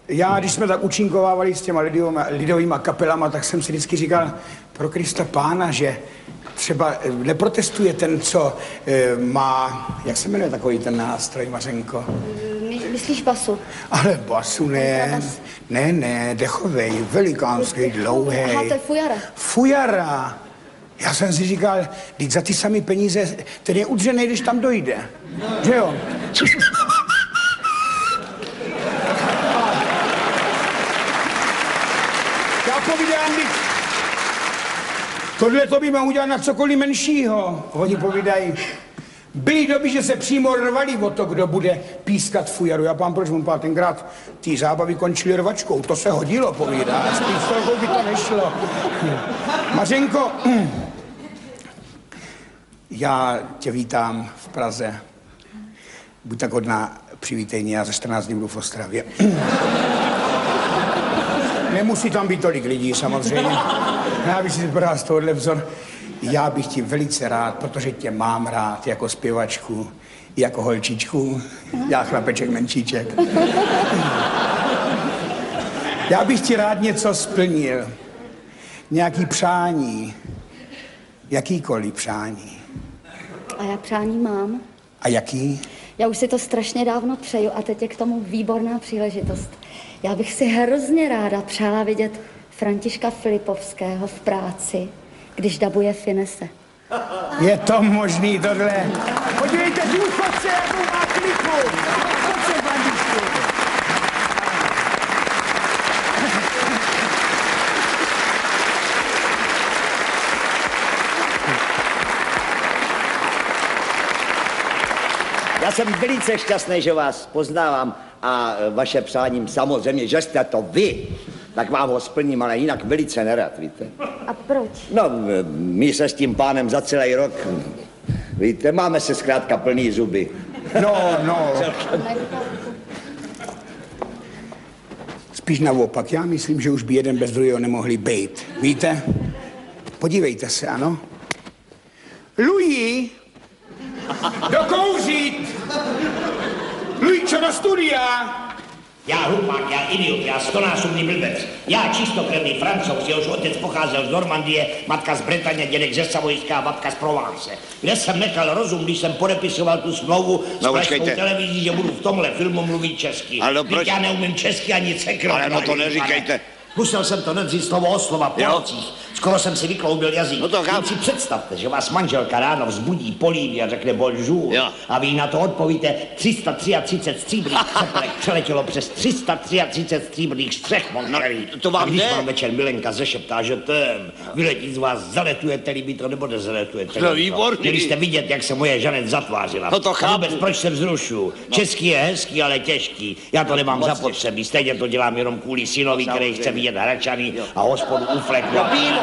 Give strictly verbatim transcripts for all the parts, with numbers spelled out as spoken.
Já, když jsme tak účinkovávali s těma lidovýma, lidovýma kapelama, tak jsem si vždycky říkal, pro Krista pána, že třeba neprotestuje ten, co e, má, jak se jmenuje takový ten nástroj, Mařenko? My, myslíš basu? Ale basu ne, ne, ne, dechovej, velikánský, dlouhý. Aha, to je fujara. Fujara. Já jsem si říkal, teď za ty samé peníze, ten je udřený, když tam dojde. Že jo? Já povídám, tohle to by mám udělat na cokoliv menšího. Oni povídají, byly doby, že se přímo rvali o to, kdo bude pískat fujaru. Já pám, proč mu pán tenkrát ty zábavy končily rvačkou. To se hodilo, povídá. S pistolkou by to nešlo. Mařenko, já tě vítám v Praze. Buď tak hodná, přivítej mě, já za čtrnáct dní budu v Ostravě. Nemusí tam být tolik lidí, samozřejmě. Já bych si vybral z tohohle vzor. Já bych ti velice rád, protože tě mám rád jako zpěvačku, jako holčičku, já chlapeček menšíček. Já bych ti rád něco splnil. Nějaký přání. Jakýkoliv přání. A já přání mám. A jaký? Já už si to strašně dávno přeju a teď je k tomu výborná příležitost. Já bych si hrozně ráda přála vidět Františka Filipovského v práci, když dabuje Finese. Je to možný tohle. Podívejte, důchodce, jakou má kliku. Pojďte, Františku. Já jsem velice šťastný, že vás poznávám a vaše přáním samozřejmě, že jste to vy, tak vám ho splním, ale jinak velice nerad, víte. A proč? No, my se s tím pánem za celý rok, víte, máme se zkrátka plný zuby. No, no. Spíš naopak, já myslím, že už by jeden bez druhého nemohli být. Víte? Podívejte se, ano? Louis! Dokouřit! Luíčo do studia! Já hlupák, já idiot, já stonásobný blbec. Já čistokrevný Francouz, jehož otec pocházel z Normandie, matka z Bretaně, dědek ze Savojska a babka z Provence. Kde jsem nechal rozum, když jsem podepisoval tu smlouvu s no, pražskou televizí, že budu v tomhle filmu mluvit česky. Ale proč? Já neumím česky ani cekro. Ale no to neříkejte. Musel jsem to nedzít slovo o slova po nocích. Skoro jsem si vykloubil jazyk. No to Jen si představte, že vás manželka ráno vzbudí, políbí a řekne bonjour. Jo. A vy na to odpovíte tři sta třicet tři stříbrných přepelek přeletělo přes tři sta třicet tři stříbrných střech Montrealí. No, to vám a když ne? vám večer Milenka zešeptá, že ten vyletí z vás, zaletujete-li by to, nebo nezaletujete. No výborný. Měli jste vidět, jak se moje Žanet zatvářila. No to chápu. A vůbec proč se vzrušu? No. Český je hezký, ale těžký. Já to nemám Moc zapotřebí. Stejně to dělám jenom kvůli synovi, no, který chce vidět Hračany a hospodu u fleku. No, pivo.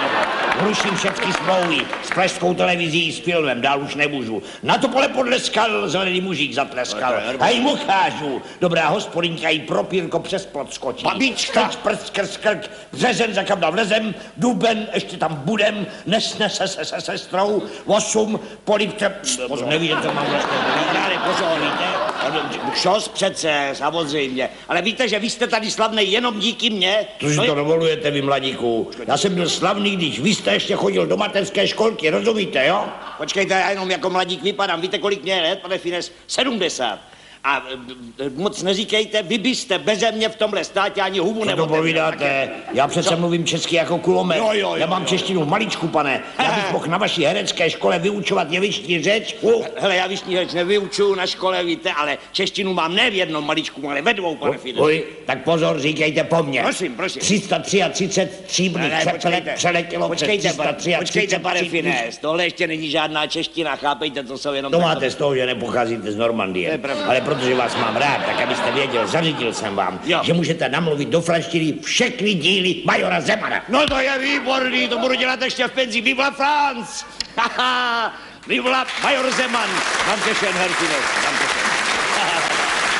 Ruším všechny smlouvy s pražskou televizí, s filmem, dál už nemůžu. Na to pole podleskal, zelený mužík zatleskal. A jim ukážu. Dobrá hospodinka jí propírko přes plot skočí. Babička. Teď prst krz krk, březen za kam vlezem, duben, ještě tam budem, nesnese se se sestrou, osm, polipce, pozor, nevíte, co mám vlastně povídat, pozor, víte? Šos přece, samozřejmě. Ale víte, že vy jste tady slavnej jenom díky mně? To si to dovolujete, vy mladíku. Já jsem byl slavný, když vy jste ještě chodil do mateřské školky, rozumíte, jo? Počkejte, já jenom jako mladík vypadám. Víte, kolik mě je let, pane Fines? sedmdesát. A e, moc neříkejte, vy byste beze mě v tomhle státě ani hubu Co nebo... to povídáte? Já přece Co? mluvím česky jako kulomet. Jo, jo, jo, Já mám jo. češtinu v maličku, pane. Já bych mohl na vaší herecké škole vyučovat jevištní řeč. Uh. Hele, já jevištní řeč nevyučuju na škole, víte, ale češtinu mám ne v jednom maličku, ale ve dvou, pane Fines. Uj, tak pozor, říkejte po mně. Prosím, prosím. tři sta třicet tři stříbrných přepelek přeletělo přes počkejte, tři sta třicet tři. počkejte, pane Fines, tohle ještě není žádná čeština, chápejte, to jsou jenom... To máte z toho, že nepocházíte z Normandie. Ale protože vás mám rád, tak abyste věděl, zařídil jsem vám, jo. že můžete namluvit do franštiny všechny díly Majora Zemana. No to je výborný, to budu dělat ještě v penzi. Viva France! Haha! Viva Major Zeman! Danke schön, Herr Fines. Danke schön.